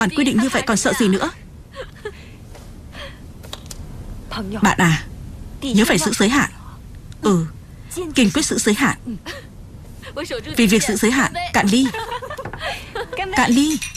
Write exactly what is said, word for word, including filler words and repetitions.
Bạn quy định như vậy còn sợ gì nữa? Bạn à, nhớ phải giữ giới hạn. Ừ, kiên quyết giữ giới hạn. Vì việc giữ giới hạn, cạn ly. Cạn ly.